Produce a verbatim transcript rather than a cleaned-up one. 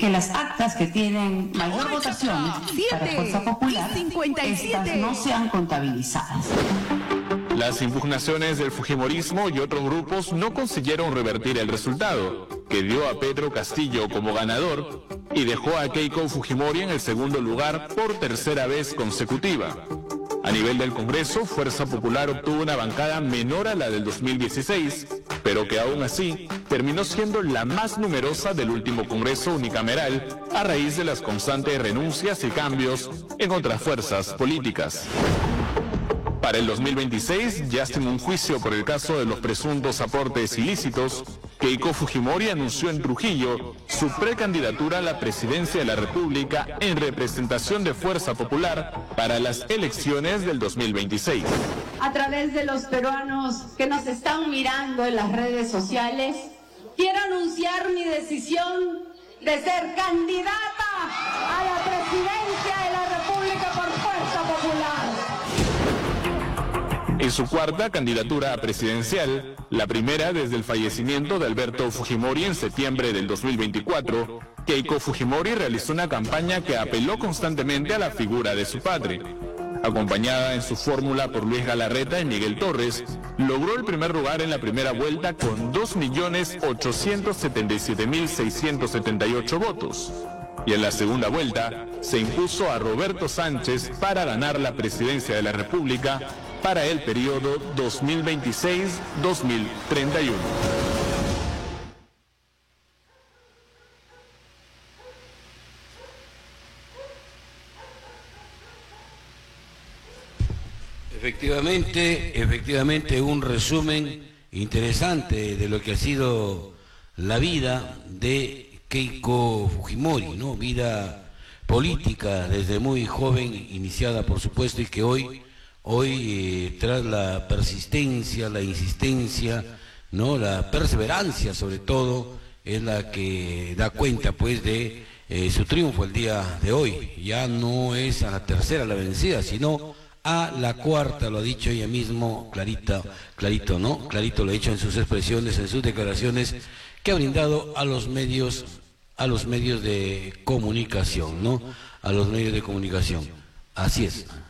que las actas que tienen mayor votación para Fuerza Popular, estas no sean contabilizadas. Las impugnaciones del fujimorismo y otros grupos no consiguieron revertir el resultado, que dio a Pedro Castillo como ganador y dejó a Keiko Fujimori en el segundo lugar por tercera vez consecutiva. A nivel del Congreso, Fuerza Popular obtuvo una bancada menor a la del dos mil dieciséis, pero que aún así terminó siendo la más numerosa del último Congreso unicameral a raíz de las constantes renuncias y cambios en otras fuerzas políticas. Para el dos mil veintiséis, ya sin un juicio por el caso de los presuntos aportes ilícitos, Keiko Fujimori anunció en Trujillo su precandidatura a la presidencia de la República en representación de Fuerza Popular para las elecciones del dos mil veintiséis. A través de los peruanos que nos están mirando en las redes sociales, quiero anunciar mi decisión de ser candidata a la presidencia de la República por Fuerza Popular. En su cuarta candidatura presidencial, la primera desde el fallecimiento de Alberto Fujimori en septiembre del dos mil veinticuatro, Keiko Fujimori realizó una campaña que apeló constantemente a la figura de su padre. Acompañada en su fórmula por Luis Galarreta y Miguel Torres, logró el primer lugar en la primera vuelta con dos millones ochocientos setenta y siete mil seiscientos setenta y ocho votos. Y en la segunda vuelta se impuso a Roberto Sánchez para ganar la presidencia de la República para el periodo dos mil veintiséis a dos mil treinta y uno. Efectivamente, efectivamente un resumen interesante de lo que ha sido la vida de Keiko Fujimori, ¿no? Vida política desde muy joven, iniciada por supuesto, y que hoy Hoy, eh, tras la persistencia, la insistencia, ¿no?, la perseverancia sobre todo, es la que da cuenta pues de eh, su triunfo el día de hoy. Ya no es a la tercera la vencida, sino a la cuarta, lo ha dicho ella mismo, clarita, clarito, ¿no? Clarito lo ha dicho en sus expresiones, en sus declaraciones, que ha brindado a los medios, a los medios de comunicación, ¿no? A los medios de comunicación. Así es.